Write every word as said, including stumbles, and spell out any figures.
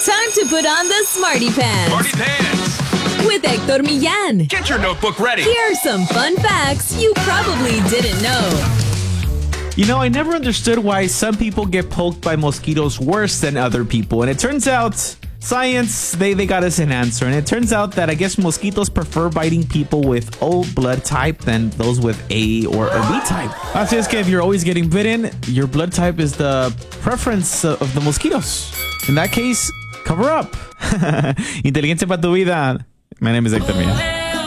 Time to put on the Smarty Pants. Smarty Pants. With Hector Millán. Get your notebook ready. Here are some fun facts you probably didn't know. You know, I never understood why some people get poked by mosquitoes worse than other people. And it turns out, science, they, they got us an answer. And it turns out that I guess mosquitoes prefer biting people with O blood type than those with A or a B type. Así es que if you're always getting bitten, your blood type is the preference of the mosquitoes. In that case, cover up. Inteligencia para tu vida. My name is Hector Millán.